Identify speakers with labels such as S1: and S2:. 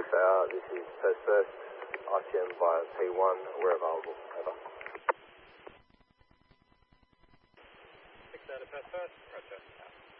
S1: This is Post First, RTM via P1, we're available, over.
S2: 6 out of Post First, roger.